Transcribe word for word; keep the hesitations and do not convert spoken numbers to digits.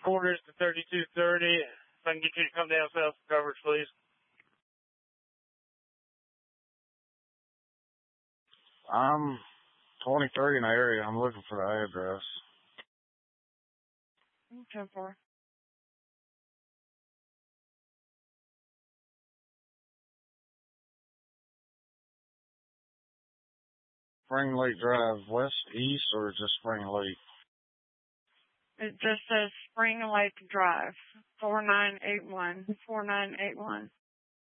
quarters to thirty-two thirty. If I can get you to come down south for coverage, please. I'm twenty thirty in the area. I'm looking for the address. ten four. Spring Lake Drive, west, east, or just Spring Lake? It just says Spring Lake Drive, four nine eight one, four nine eight one.